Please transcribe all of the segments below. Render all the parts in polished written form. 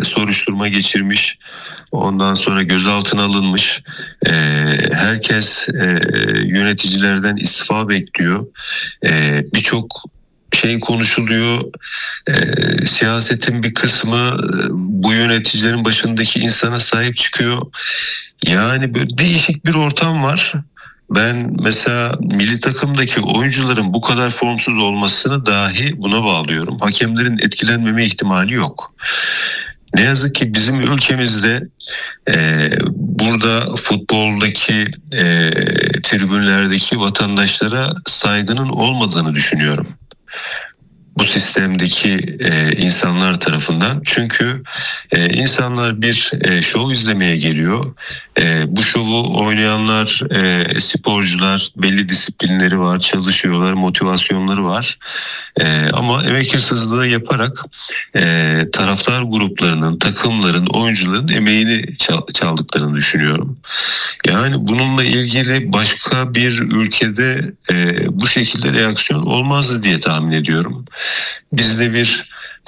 soruşturma geçirmiş, ondan sonra gözaltına alınmış. Herkes yöneticilerden istifa bekliyor. Birçok şey konuşuluyor. Siyasetin bir kısmı bu yöneticilerin başındaki insana sahip çıkıyor. Yani böyle değişik bir ortam var. Ben mesela milli takımdaki oyuncuların bu kadar formsuz olmasını dahi buna bağlıyorum. Hakemlerin etkilenmeme ihtimali yok. Ne yazık ki bizim ülkemizde burada futboldaki tribünlerdeki vatandaşlara saygının olmadığını düşünüyorum. Bu sistemdeki insanlar tarafından. Çünkü insanlar bir şov izlemeye geliyor. Bu şovu oynayanlar, sporcular, belli disiplinleri var, çalışıyorlar, motivasyonları var. Ama emek hırsızlığı yaparak taraftar gruplarının, takımların, oyuncuların emeğini çaldıklarını düşünüyorum. Yani bununla ilgili başka bir ülkede bu şekilde reaksiyon olmazdı diye tahmin ediyorum. Bizde bir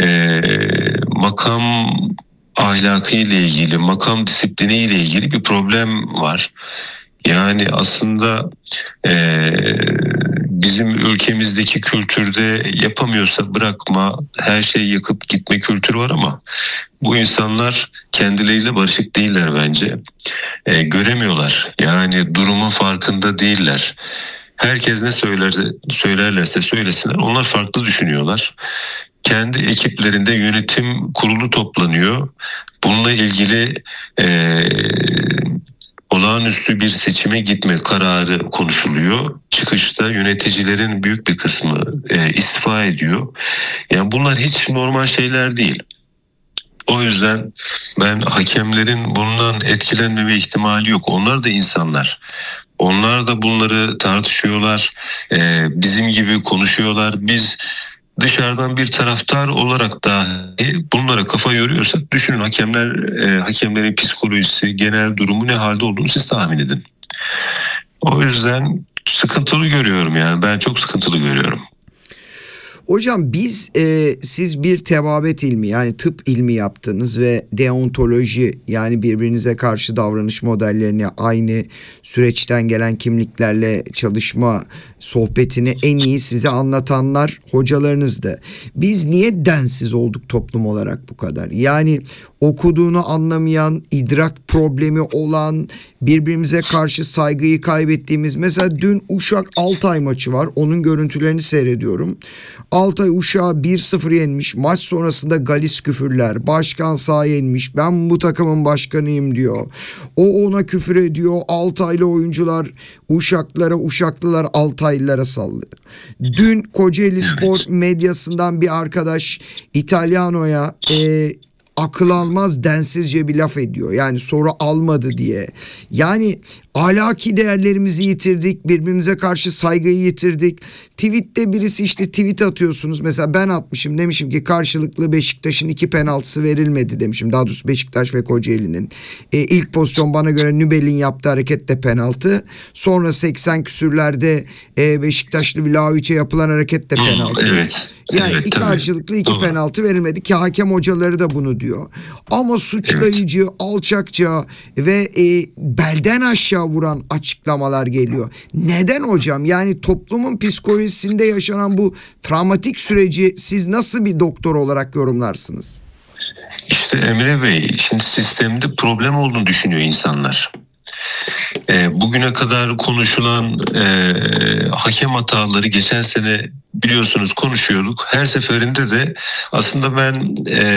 makam ahlakı ile ilgili, makam disiplini ile ilgili bir problem var. Yani aslında bizim ülkemizdeki kültürde yapamıyorsa bırakma, her şeyi yakıp gitme kültürü var ama bu insanlar kendileriyle barışık değiller bence. Göremiyorlar. Yani durumun farkında değiller. Herkes ne söylerlerse söylesinler, onlar farklı düşünüyorlar. Kendi ekiplerinde yönetim kurulu toplanıyor. Bununla ilgili olağanüstü bir seçime gitme kararı konuşuluyor. Çıkışta yöneticilerin büyük bir kısmı istifa ediyor. Yani bunlar hiç normal şeyler değil. O yüzden ben hakemlerin bundan etkilenmeme ihtimali yok. Onlar da insanlar. Onlar da bunları tartışıyorlar. Bizim gibi konuşuyorlar. Biz dışarıdan bir taraftar olarak dahi bunlara kafa yoruyorsak düşünün hakemlerin psikolojisi, genel durumu ne halde olduğunu siz tahmin edin. O yüzden sıkıntılı görüyorum yani. Ben çok sıkıntılı görüyorum. Hocam siz bir tebabet ilmi yani tıp ilmi yaptınız ve deontoloji yani birbirinize karşı davranış modellerini aynı süreçten gelen kimliklerle çalışma sohbetini en iyi size anlatanlar hocalarınızdı. Biz niye densiz olduk toplum olarak bu kadar? Yani okuduğunu anlamayan, idrak problemi olan, birbirimize karşı saygıyı kaybettiğimiz, mesela dün Uşak Altay maçı var. Onun görüntülerini seyrediyorum. Altay Uşak'ı 1-0 yenmiş. Maç sonrasında galis küfürler. Başkan sahaya inmiş. Ben bu takımın başkanıyım diyor. O ona küfür ediyor. Altaylı oyuncular Uşaklılar Altaylılara sallıyor. Dün Kocaeli Spor medyasından bir arkadaş İtalyano'ya akıl almaz densizce bir laf ediyor. Yani soru almadı diye. Yani ahlaki değerlerimizi yitirdik. Birbirimize karşı saygıyı yitirdik. Tweette birisi işte tweet atıyorsunuz. Mesela ben atmışım, demişim ki karşılıklı Beşiktaş'ın 2 penaltısı verilmedi demişim. Daha doğrusu Beşiktaş ve Kocaeli'nin. İlk pozisyon bana göre Nübel'in yaptığı hareket de penaltı. Sonra 80 küsürlerde Beşiktaşlı Vlahović'e yapılan hareket de penaltı. Evet. Yani evet, karşılıklı 2 penaltı verilmedi ki hakem hocaları da bunu diyor. Ama suçlayıcı, alçakça ve belden aşağı vuran açıklamalar geliyor. Neden hocam? Yani toplumun psikolojisinde yaşanan bu travmatik süreci siz nasıl bir doktor olarak yorumlarsınız? İşte Emre Bey, şimdi sistemde problem olduğunu düşünüyor insanlar. Bugüne kadar konuşulan hakem hataları geçen sene biliyorsunuz konuşuyorduk. Her seferinde de aslında ben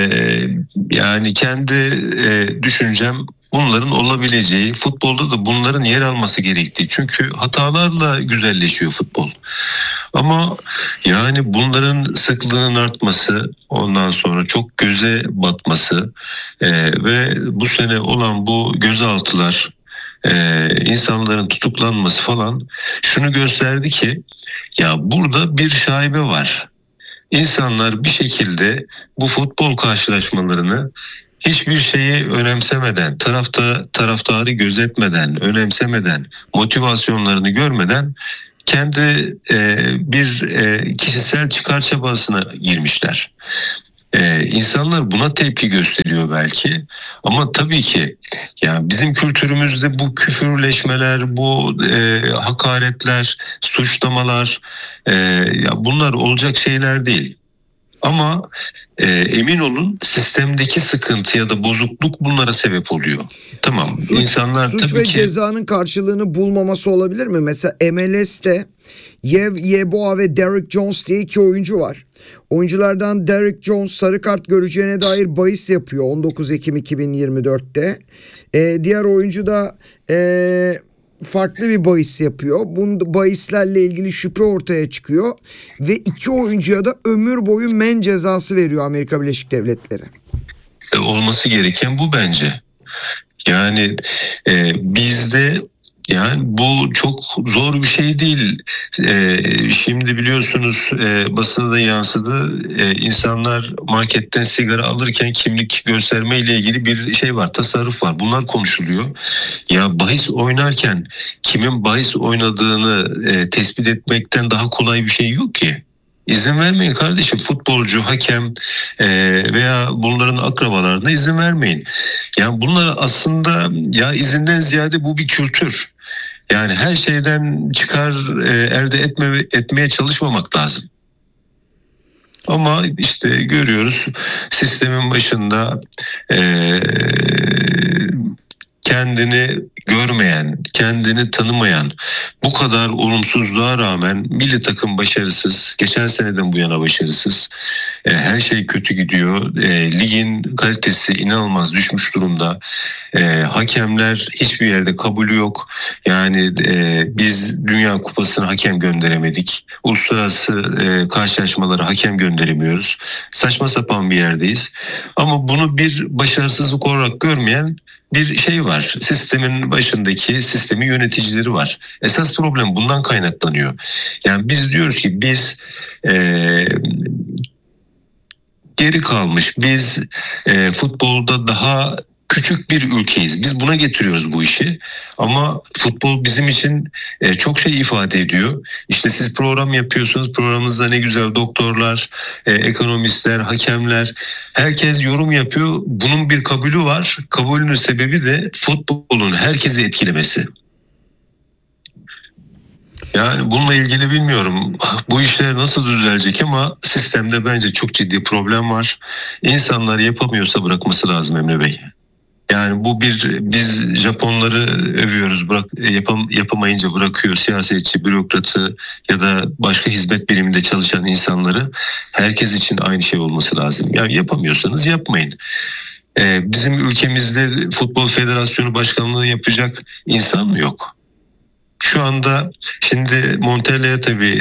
yani kendi düşüncem bunların olabileceği, futbolda da bunların yer alması gerektiği. Çünkü hatalarla güzelleşiyor futbol. Ama yani bunların sıklığının artması, ondan sonra çok göze batması ve bu sene olan bu gözaltılar, insanların tutuklanması falan şunu gösterdi ki ya burada bir şaibe var. İnsanlar bir şekilde bu futbol karşılaşmalarını hiçbir şeyi önemsemeden, taraftarı gözetmeden, önemsemeden, motivasyonlarını görmeden kendi bir kişisel çıkar çabasına girmişler. İnsanlar buna tepki gösteriyor belki. Ama tabii ki yani bizim kültürümüzde bu küfürleşmeler, bu hakaretler, suçlamalar, ya bunlar olacak şeyler değil. Ama emin olun sistemdeki sıkıntı ya da bozukluk bunlara sebep oluyor. Tamam, insanlar Suç tabii ve ki... cezanın karşılığını bulmaması olabilir mi? Mesela MLS'te Yev Yeboah ve Derrick Jones diye iki oyuncu var. Oyunculardan Derrick Jones sarı kart göreceğine dair bahis yapıyor 19 Ekim 2024'te. Diğer oyuncu da farklı bir bahis yapıyor. Bu bahislerle ilgili şüphe ortaya çıkıyor ve iki oyuncuya da ömür boyu men cezası veriyor Amerika Birleşik Devletleri. Olması gereken bu bence. Yani bizde yani bu çok zor bir şey değil. Şimdi biliyorsunuz basına da yansıdı. İnsanlar marketten sigara alırken kimlik gösterme ile ilgili bir şey var, tasarruf var. Bunlar konuşuluyor. Ya bahis oynarken kimin bahis oynadığını tespit etmekten daha kolay bir şey yok ki. İzin vermeyin kardeşim, futbolcu, hakem veya bunların akrabalarına izin vermeyin. Yani bunlar aslında ya izinden ziyade bu bir kültür. Yani her şeyden çıkar elde etmeye çalışmamak lazım. Ama işte görüyoruz sistemin başında kendini görmeyen, kendini tanımayan, bu kadar olumsuzluğa rağmen milli takım başarısız, geçen seneden bu yana başarısız, her şey kötü gidiyor, ligin kalitesi inanılmaz düşmüş durumda, hakemler hiçbir yerde kabulü yok, yani biz Dünya Kupası'na hakem gönderemedik, uluslararası karşılaşmalara hakem gönderemiyoruz, saçma sapan bir yerdeyiz ama bunu bir başarısızlık olarak görmeyen bir şey var. Sistemin başındaki sistemin yöneticileri var. Esas problem bundan kaynaklanıyor. Yani biz diyoruz ki biz geri kalmış, biz futbolda daha küçük bir ülkeyiz. Biz buna getiriyoruz bu işi. Ama futbol bizim için çok şey ifade ediyor. İşte siz program yapıyorsunuz. Programınızda ne güzel doktorlar, ekonomistler, hakemler, herkes yorum yapıyor. Bunun bir kabulü var. Kabulünün sebebi de futbolun herkesi etkilemesi. Yani bununla ilgili bilmiyorum bu işler nasıl düzelecek ama sistemde bence çok ciddi problem var. İnsanlar yapamıyorsa bırakması lazım Emre Bey. Yani bu biz Japonları övüyoruz, yapamayınca bırakıyor siyasetçi, bürokratı ya da başka hizmet biriminde çalışan insanları. Herkes için aynı şey olması lazım. Yani yapamıyorsanız yapmayın. Bizim ülkemizde Futbol Federasyonu Başkanlığı yapacak insan mı yok? Şu anda şimdi Montella'ya tabii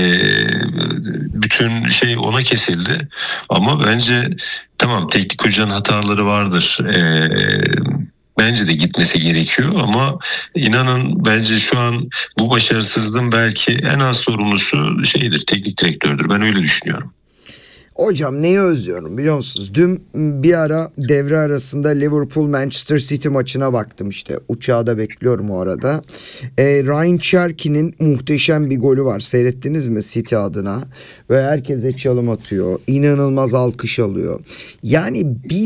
bütün şey ona kesildi ama bence tamam teknik hocanın hataları vardır. Bence de gitmesi gerekiyor ama inanın bence şu an bu başarısızlığın belki en az sorumlusu şeydir, teknik direktördür. Ben öyle düşünüyorum. Hocam neyi özlüyorum biliyor musunuz? Dün bir ara devre arasında Liverpool Manchester City maçına baktım işte. Uçağı da bekliyorum o arada. Ryan Cherki'nin muhteşem bir golü var. Seyrettiniz mi City adına? Ve herkese çalım atıyor. İnanılmaz alkış alıyor. Yani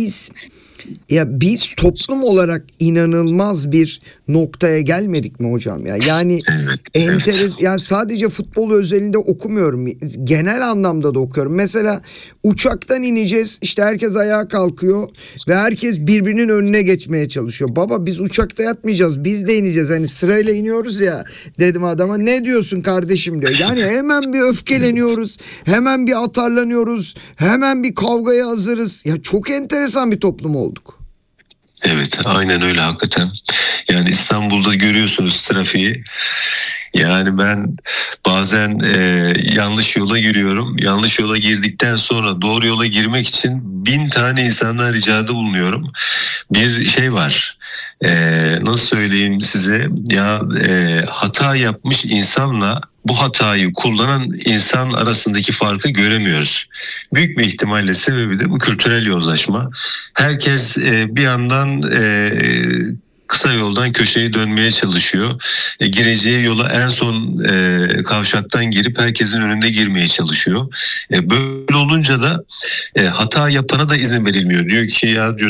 biz toplum olarak inanılmaz bir noktaya gelmedik mi hocam ya? Yani Evet. yani sadece futbol özelinde okumuyorum. Genel anlamda da okuyorum. Mesela uçaktan ineceğiz. İşte herkes ayağa kalkıyor ve herkes birbirinin önüne geçmeye çalışıyor. Baba biz uçakta yatmayacağız. Biz de ineceğiz. Hani sırayla iniyoruz ya. Dedim adama ne diyorsun kardeşim diyor. Yani hemen bir öfkeleniyoruz. Hemen bir atarlanıyoruz. Hemen bir kavgaya hazırız. Ya çok enteresan bir toplum olduk. Evet, aynen öyle hakikaten. Yani İstanbul'da görüyorsunuz trafiği. Yani ben bazen yanlış yola giriyorum. Yanlış yola girdikten sonra doğru yola girmek için 1000 tane insandan ricada bulunuyorum. Bir şey var. Nasıl söyleyeyim size? Ya hata yapmış insanla bu hatayı kullanan insan arasındaki farkı göremiyoruz. Büyük bir ihtimalle sebebi de bu kültürel yozlaşma. Herkes bir yandan kısa yoldan köşeyi dönmeye çalışıyor. Gireceği yola en son kavşaktan girip herkesin önünde girmeye çalışıyor. Böyle olunca da hata yapana da izin verilmiyor. Diyor ki ya, diyor,